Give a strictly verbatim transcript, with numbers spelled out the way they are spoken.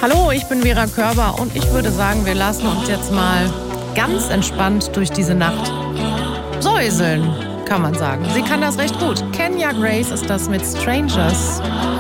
Hallo, ich bin Vera Körber und ich würde sagen, wir lassen uns jetzt mal ganz entspannt durch diese Nacht säuseln, kann man sagen. Sie kann das recht gut. Kenya Grace ist das mit Strangers.